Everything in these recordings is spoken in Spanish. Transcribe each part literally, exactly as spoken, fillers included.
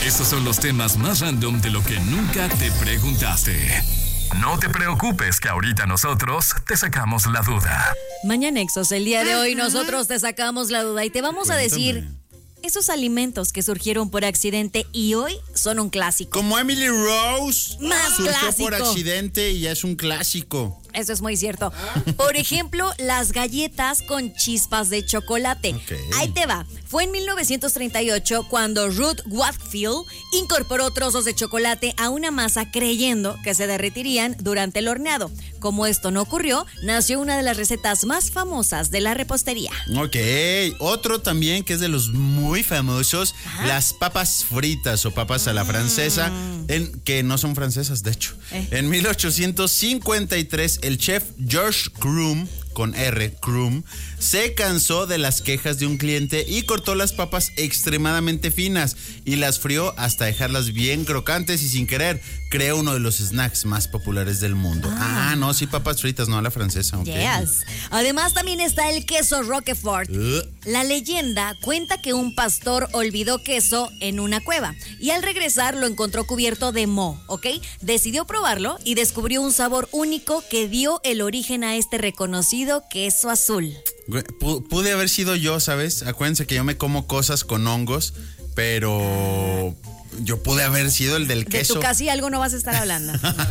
Estos son los temas más random de lo que nunca te preguntaste. No te preocupes, que ahorita nosotros te sacamos la duda. Mañanexos, el día de hoy nosotros te sacamos la duda y te vamos Cuéntame. a decir esos alimentos que surgieron por accidente y hoy son un clásico. Como Emily Rose. Más surgió clásico. por accidente y ya es un clásico. Eso es muy cierto. Por ejemplo, las galletas con chispas de chocolate. Okay. Ahí te va. Fue en mil novecientos treinta y ocho cuando Ruth Wakefield incorporó trozos de chocolate a una masa creyendo que se derretirían durante el horneado. Como esto no ocurrió, nació una de las recetas más famosas de la repostería. Ok, otro también que es de los muy famosos, Ajá. las papas fritas o papas a la francesa, mm. en, que no son francesas, de hecho. Eh. En mil ochocientos cincuenta y tres, el chef George Crumb, con R, Crumb, se cansó de las quejas de un cliente y cortó las papas extremadamente finas y las frió hasta dejarlas bien crocantes y sin querer creó uno de los snacks más populares del mundo. Ah, ah no, sí, papas fritas, no a la francesa. Okay. Yes. Además también está el queso Roquefort. Uh. La leyenda cuenta que un pastor olvidó queso en una cueva y al regresar lo encontró cubierto de moho, ¿ok? Decidió probarlo y descubrió un sabor único que dio el origen a este reconocido queso azul. Pude haber sido yo, ¿sabes? Acuérdense que yo me como cosas con hongos, pero yo pude haber sido el del queso. De tu casi algo no vas a estar hablando.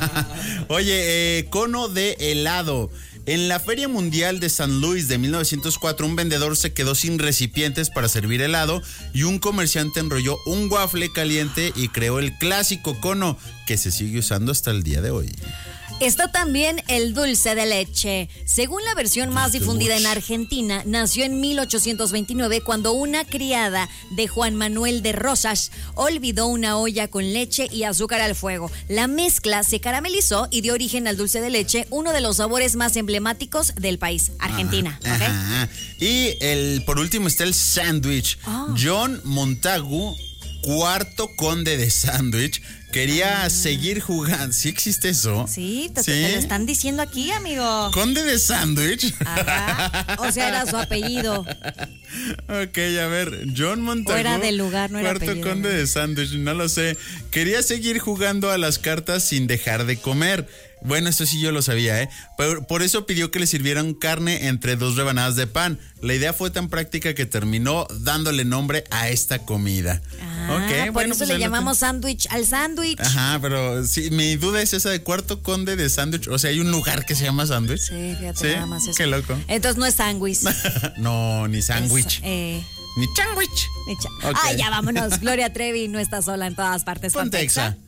Oye, eh, cono de helado. En la Feria Mundial de San Luis de mil novecientos cuatro, un vendedor se quedó sin recipientes para servir helado y un comerciante enrolló un waffle caliente y creó el clásico cono que se sigue usando hasta el día de hoy. Está también el dulce de leche. Según la versión más difundida en Argentina, nació en mil ochocientos veintinueve cuando una criada de Juan Manuel de Rosas olvidó una olla con leche y azúcar al fuego. La mezcla se caramelizó y dio origen al dulce de leche, uno de los sabores más emblemáticos del país, Argentina. Ajá, ¿okay? Ajá. Y el, por último está el sándwich. Oh. John Montagu, cuarto conde de sándwich, quería ah. seguir jugando. ¿Sí existe eso? Sí, te, ¿Sí? te lo están diciendo aquí, amigo. ¿Conde de sándwich? Ajá. O sea, era su apellido. Ok, a ver, John Montagu. O era del lugar, no era cuarto apellido. conde de sándwich, no lo sé. Quería seguir jugando a las cartas sin dejar de comer. Bueno, esto sí yo lo sabía, ¿eh? Por, por eso pidió que le sirvieran carne entre dos rebanadas de pan. La idea fue tan práctica que terminó dándole nombre a esta comida. Ah, okay, por bueno, eso pues le llamamos sándwich al sándwich. Ajá, pero sí, mi duda es esa de cuarto conde de sándwich. O sea, ¿hay un lugar que se llama sándwich? Sí, fíjate, ¿Sí? nada más eso. Qué loco. Entonces no es sándwich. No, ni sándwich. Eh... Ni sándwich. Cha- okay. Ay, ya vámonos. Gloria Trevi no está sola en todas partes. Ponte Exa.